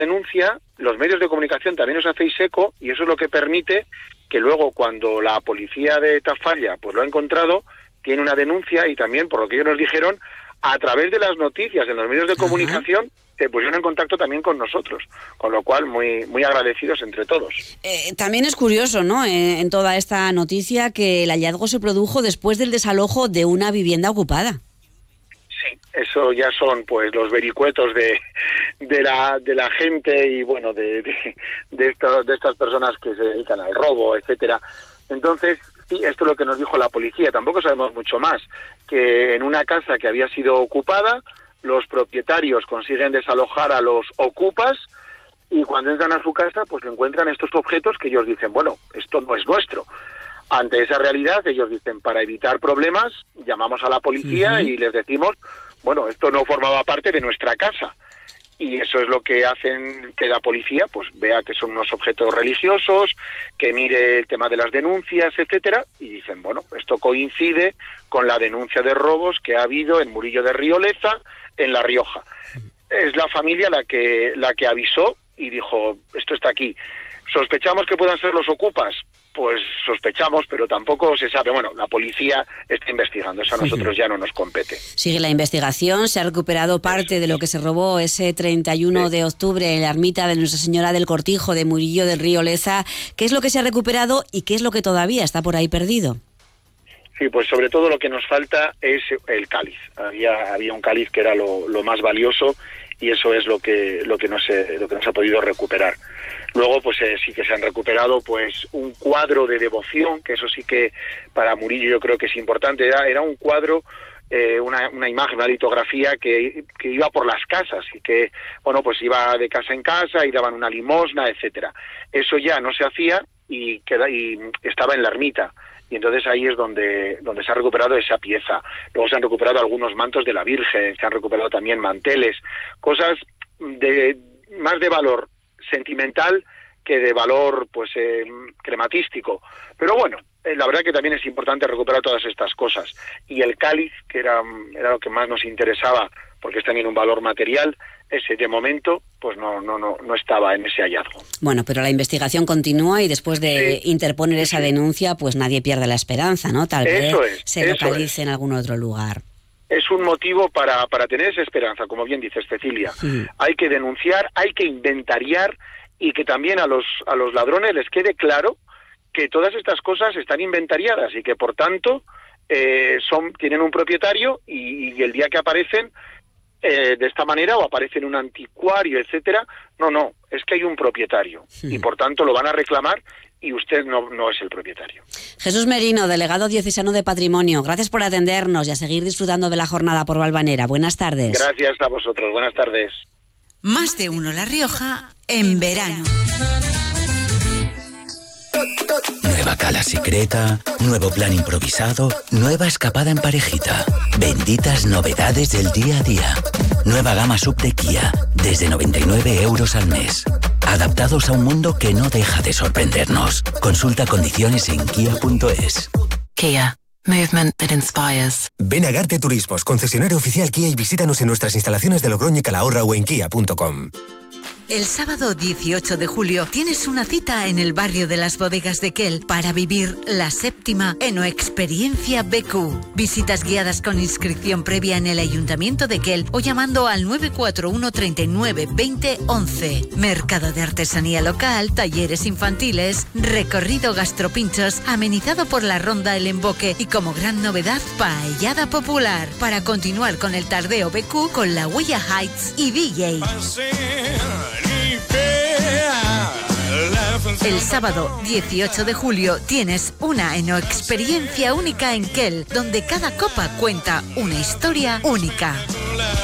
denuncia, los medios de comunicación también os hacéis eco, y eso es lo que permite que luego, cuando la policía de Tafalla pues lo ha encontrado, tiene una denuncia, y también, por lo que ellos nos dijeron, a través de las noticias en los medios de comunicación, se pusieron en contacto también con nosotros, con lo cual muy, muy agradecidos entre todos. También es curioso, ¿no?, en toda esta noticia, que el hallazgo se produjo después del desalojo de una vivienda ocupada. Sí, eso ya son pues los vericuetos de la gente, y bueno, de estas personas que se dedican al robo, etcétera. Entonces, sí, esto es lo que nos dijo la policía. Tampoco sabemos mucho más, que en una casa que había sido ocupada, los propietarios consiguen desalojar a los ocupas, y cuando entran a su casa pues encuentran estos objetos que ellos dicen, bueno, esto no es nuestro. Ante esa realidad, ellos dicen, para evitar problemas, llamamos a la policía y les decimos, bueno, esto no formaba parte de nuestra casa. Y eso es lo que hacen que la policía pues vea que son unos objetos religiosos, que mire el tema de las denuncias, etcétera, y dicen, bueno, esto coincide con la denuncia de robos que ha habido en Murillo de Rioleza, en La Rioja. Es la familia la que avisó y dijo, esto está aquí. ¿Sospechamos que puedan ser los ocupas? Pues sospechamos, pero tampoco se sabe. Bueno, la policía está investigando, eso a nosotros ya no nos compete. Sigue la investigación, se ha recuperado parte de lo que se robó ese 31 de octubre en la ermita de Nuestra Señora del Cortijo de Murillo del Río Leza. ¿Qué es lo que se ha recuperado y qué es lo que todavía está por ahí perdido? Sí, pues sobre todo lo que nos falta es el cáliz. Había un cáliz que era lo más valioso, y eso es lo que no se ha podido recuperar. Luego, pues sí que se han recuperado pues un cuadro de devoción, que eso sí que para Murillo yo creo que es importante. Era un cuadro, una imagen, una litografía que iba por las casas, y que, bueno, pues iba de casa en casa y daban una limosna, etcétera. Eso ya no se hacía, y estaba en la ermita. Y entonces ahí es donde se ha recuperado esa pieza. Luego se han recuperado algunos mantos de la Virgen, se han recuperado también manteles, cosas más de valor sentimental que de valor pues crematístico. Pero bueno, la verdad que también es importante recuperar todas estas cosas. Y el cáliz, que era lo que más nos interesaba, porque es también un valor material, ese de momento pues no estaba en ese hallazgo. Bueno, pero la investigación continúa, y después de interponer esa denuncia, pues nadie pierde la esperanza, ¿no? Tal vez se localice en algún otro lugar. Es un motivo para tener esa esperanza, como bien dices, Cecilia. Sí. Hay que denunciar, hay que inventariar, y que también a los ladrones les quede claro que todas estas cosas están inventariadas, y que por tanto tienen un propietario, y el día que aparecen de esta manera, o aparece en un anticuario, etcétera, no, es que hay un propietario, y por tanto lo van a reclamar, y usted no es el propietario. Jesús Merino, delegado diocesano de Patrimonio, gracias por atendernos y a seguir disfrutando de la jornada por Valvanera. Buenas tardes. Gracias a vosotros, buenas tardes. Más de uno La Rioja en verano. Nueva cala secreta, nuevo plan improvisado, nueva escapada en parejita. Benditas novedades del día a día. Nueva gama sub de Kia, desde 99 euros al mes. Adaptados a un mundo que no deja de sorprendernos. Consulta condiciones en kia.es. Kia. Movement that inspires. Ven a Garte Turismos, concesionario oficial Kia, y visítanos en nuestras instalaciones de Logroño y Calahorra o en kia.com. El sábado 18 de julio tienes una cita en el barrio de las Bodegas de Quel para vivir la 7ª Enoexperiencia BQ. Visitas guiadas con inscripción previa en el Ayuntamiento de Quel o llamando al 941 39 20 11. Mercado de artesanía local, talleres infantiles, recorrido gastropinchos, amenizado por la Ronda El Emboque, y como gran novedad, paellada popular. Para continuar con el tardeo BQ con La Huella Heights y DJ. El sábado 18 de julio tienes una enoexperiencia única en Quel, donde cada copa cuenta una historia única.